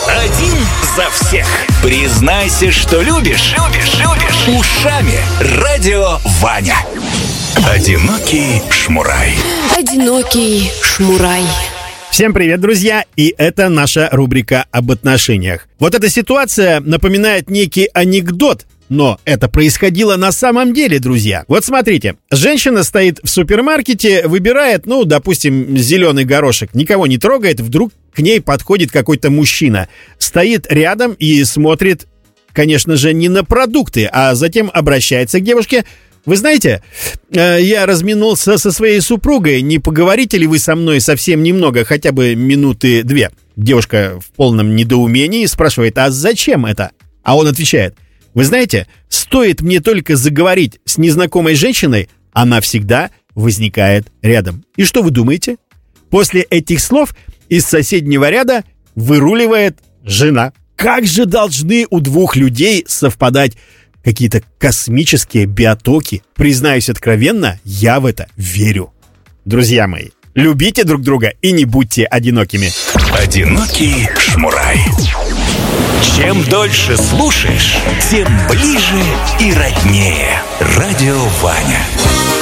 Один за всех. Признайся, что любишь. Ушами Радио Ваня. Одинокий шмурай. Одинокий шмурай. Всем привет, друзья! И это наша рубрика об отношениях. Вот эта ситуация напоминает некий анекдот, но это происходило на самом деле, друзья. Вот смотрите, женщина стоит в супермаркете, выбирает, допустим, зеленый горошек, никого не трогает, вдруг к ней подходит какой-то мужчина, стоит рядом и смотрит, конечно же, не на продукты, а затем обращается к девушке. Вы знаете, я разминулся со своей супругой, не поговорите ли вы со мной совсем немного, хотя бы минуты 2? Девушка в полном недоумении спрашивает, а зачем это? А он отвечает, вы знаете, стоит мне только заговорить с незнакомой женщиной, она всегда возникает рядом. И что вы думаете? После этих слов из соседнего ряда выруливает жена. Как же должны у двух людей совпадать какие-то космические биотоки? Признаюсь откровенно, я в это верю. Друзья мои, любите друг друга и не будьте одинокими. Одинокий шмурай. Чем дольше слушаешь, тем ближе и роднее. Радио Ваня.